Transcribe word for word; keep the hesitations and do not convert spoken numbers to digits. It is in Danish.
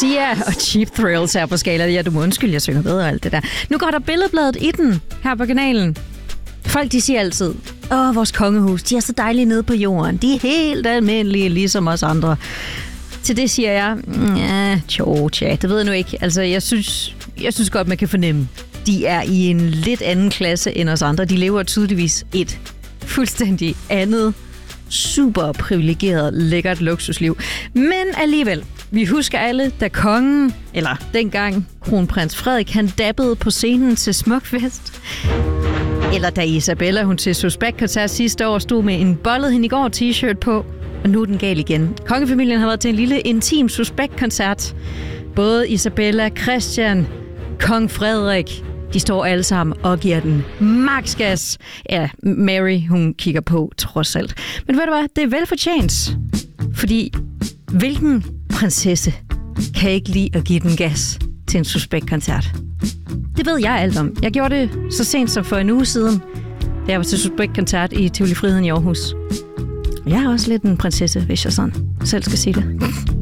Sia og Cheap Thrills her på Skala. Ja, du må undskylde, jeg synger bedre og alt det der. Nu går der Billedbladet i den her på kanalen. Folk, de siger altid, åh, vores kongehus, de er så dejlige nede på jorden. De er helt almindelige, ligesom os andre. Til det siger jeg, ja, tjo, tja, det ved jeg nu ikke. Altså, jeg synes, jeg synes godt, man kan fornemme, de er i en lidt anden klasse end os andre. De lever tydeligvis et fuldstændig andet, super privilegeret, lækkert luksusliv. Men alligevel, vi husker alle, da kongen, eller dengang kronprins Frederik, han dabbede på scenen til Smukfest. Eller da Isabella, hun til Suspekt-koncert sidste år, stod med en bollet hende i går t-shirt på, og nu er den gal igen. Kongefamilien har været til en lille intim Suspekt-koncert. Både Isabella, Christian, kong Frederik, de står alle sammen og giver den max gas. Ja, Mary, hun kigger på trods alt. Men ved du hvad, det er velfortjent. Fordi hvilken prinsesse kan ikke lide at give den gas til en Suspekt-koncert? Det ved jeg alt om. Jeg gjorde det så sent som for en uge siden, da jeg var til Suspekt-koncert i Tivoli Friheden i Aarhus. Jeg er også lidt en prinsesse, hvis jeg sådan selv skal sige det.